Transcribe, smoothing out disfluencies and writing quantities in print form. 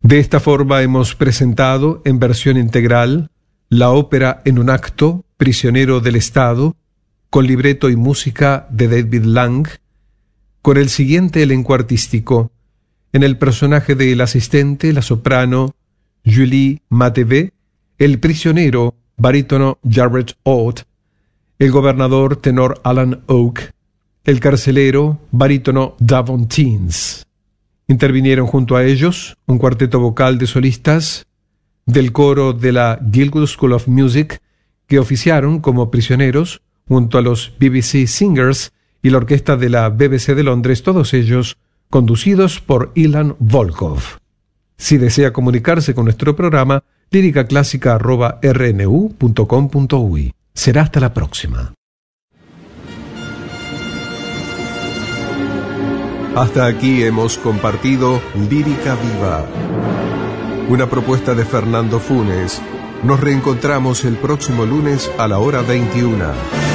De esta forma hemos presentado en versión integral la ópera en un acto, Prisionero del Estado, con libreto y música de David Lang, con el siguiente elenco artístico: en el personaje del asistente, la soprano Julie Matevé; el prisionero, barítono Jared Ott; el gobernador, tenor Alan Oak; el carcelero, barítono Davon Teens. Intervinieron junto a ellos un cuarteto vocal de solistas del coro de la Guildwood School of Music, que oficiaron como prisioneros junto a los BBC Singers y la orquesta de la BBC de Londres, todos ellos conducidos por Ilan Volkov. Si desea comunicarse con nuestro programa, líricaclásica@rnu.com.uy. Será hasta la próxima. Hasta aquí hemos compartido Lírica Viva, una propuesta de Fernando Funes. Nos reencontramos el próximo lunes a la hora 21.